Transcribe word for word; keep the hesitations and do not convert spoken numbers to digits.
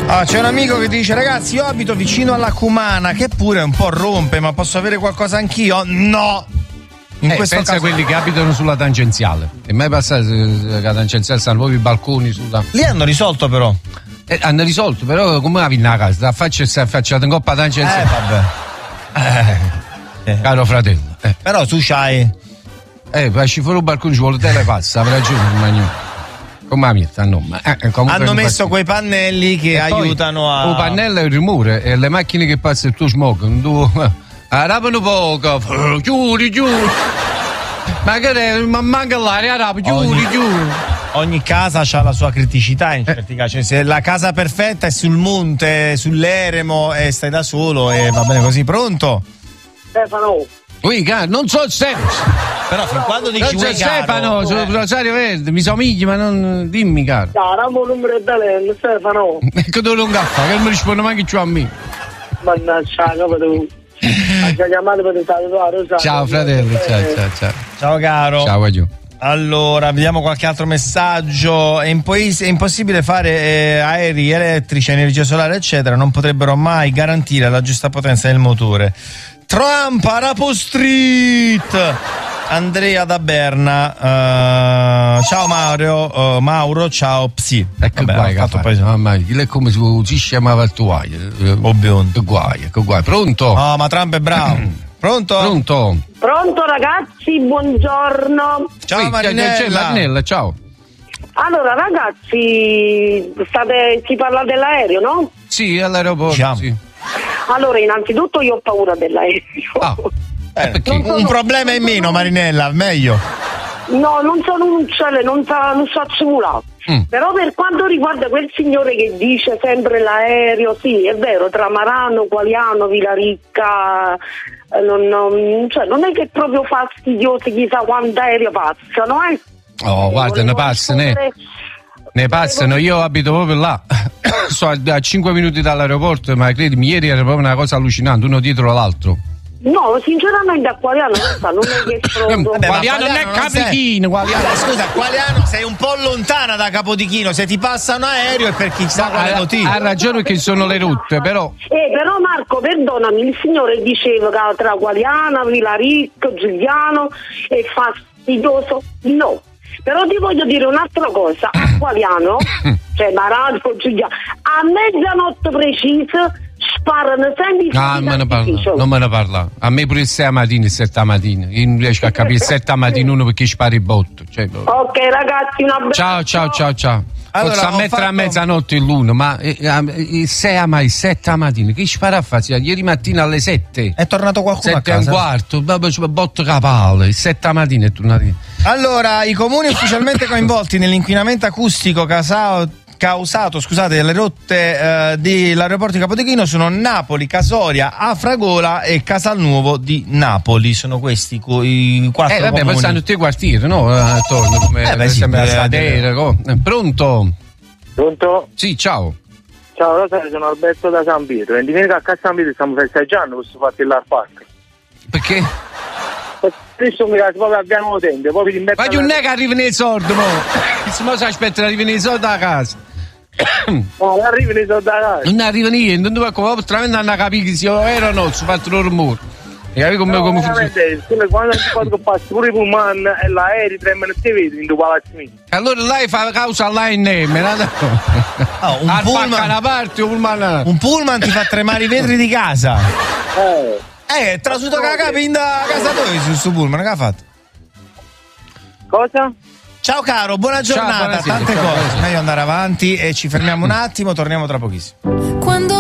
Ah, c'è un amico che dice: ragazzi, io abito vicino alla Cumana, che pure un po' rompe, ma posso avere qualcosa anch'io? No! In eh, questo pensa caso... a quelli che abitano sulla tangenziale. È mai passato che la tangenziale stanno proprio i balconi sulla. Lì hanno risolto però. Eh, hanno risolto, però come la vinna a casa? La faccia e si è affacciata in coppa tangenziale. Eh, vabbè. Eh, eh. Caro fratello. Eh. Però tu c'hai. Eh, per uscire fuori un balcone ci vuole telepassa, avrà ragione il magnone. Come la mia, no, ma, eh, hanno messo quei pannelli che e aiutano a. Il pannello è il rumore e le macchine che passano il tuo smoke, tu arrabano poco, chiudi, chiudi. Ma che è? Ma manca l'aria, arrabano, chiudi, chiudi. Ogni casa ha la sua criticità in certi casi. Cioè, se la casa perfetta è sul monte, sull'eremo e stai da solo e va bene così. Pronto? Stefano. Ui, caro, non so se. Però fin quando dici non Ui, Stefano, sono Rosario Verde, mi somigli, ma non dimmi, caro. Ciao, il numero di Stefano. Ecco dove non gaffa, che non mi risponde neanche più a me. Mannaggia, capito? Ciao fratello, ciao, ciao, ciao. Ciao caro. Ciao, aiuto. Allora, vediamo qualche altro messaggio. È, imposs- è impossibile fare eh, aerei elettrici, energia solare, eccetera. Non potrebbero mai garantire la giusta potenza del motore. Trump, Arapo Street. Andrea da Berna. Uh, ciao Mauro, uh, Mauro, ciao Psi. Ecco guai, fatto poi... mamma mia, è come si chiamava il tuo guai. Ovvio. Che guai, che guai. Pronto? No, ma Trump è bravo. Pronto? Pronto? Pronto ragazzi, buongiorno. Ciao Ehi, Marinella. Marinella, ciao. Allora ragazzi, state, si parla dell'aereo, no? Sì, all'aeroporto, diciamo. Sì. Allora, innanzitutto io ho paura dell'aereo. Ah, eh, sono, un problema in meno, Marinella, meglio. No, non sono un uccello, non, sa, non so accumulare. Mm. Però per quanto riguarda quel signore che dice sempre l'aereo, sì, è vero, tra Marano, Qualiano, Villaricca, eh, non, non, cioè, non è che è proprio fastidioso chissà quanto aereo passano, eh? Oh, eh, guarda, ne passano, ne, ne passano, io abito proprio là, sto a, a cinque minuti dall'aeroporto, ma credimi, ieri era proprio una cosa allucinante, uno dietro l'altro. No, sinceramente a Qualiano non è che proprio... Vabbè, Qualiano non è Caprichino, Qualiano. Scusa, Qualiano sei un po' lontana da Capodichino, se ti passa un aereo è per chissà quale motivo. Ha ragione che sono le rotte, però... Eh, però Marco, perdonami, il signore diceva che tra Qualiano, Villaricco, Giuliano è fastidioso, no. Però ti voglio dire un'altra cosa, a Qualiano, cioè Marano, Giuliano, a mezzanotte precisa sparano sempre ah, me ne parla, non me ne parla. A me pure il sei mattina, il sette mattina. Io non riesco a capire il sette mattina uno perché spara il botto. Cioè, ok ragazzi, un abbraccio. Ciao, ciao, ciao, ciao. Allora, posso mettere fatto... a mezzanotte in l'uno, ma eh, il sei a il sette mattina, che spara a fare? Ieri mattina alle sette. È tornato qualcuno sette a casa? sette e un quarto, botto capale, il sette mattina è tornato. Allora, i comuni ufficialmente coinvolti nell'inquinamento acustico casato causato, scusate, dalle rotte eh, dell'aeroporto di Capodichino sono Napoli, Casoria, Afragola e Casalnuovo di Napoli. Sono questi i quattro eh, vabbè, comuni. poi stanno tutti i quartieri, no? Attorno, come eh, beh, sì, sembra eh, Stadera, eh. Pronto? Pronto? Sì, ciao. Ciao Rosario, sono Alberto da San Pietro. E domenica a San Pietro stiamo festeggiando questo fatto dell'Art Park. Perché? Adesso mi piace proprio abbiamo tempo, poi ti ma non è che arriva nei soldi, mo! Mo si aspetta di arrivare nei soldi da casa. No, non arriva nei soldi da casa. Non arriva niente, non dove come veramente hanno capito se ero o no, si fatto loro rumore. E capi come, no, come funziona? Quando si fa passi pure i pullman e l'aereo tremano e ti vedi in due palazzi miei. Allora lei fa causa all'A N M, oh, un pullman una parte, un pullman. Un pullman ti fa tremare i vetri di casa. Eh. Eh, è trasuto che la capi in da casa tua su sto pullman, che ha fatto? Cosa? Ciao caro, buona giornata, ciao, tante ciao, cose. Meglio andare avanti e ci fermiamo un attimo, torniamo tra pochissimo. Quando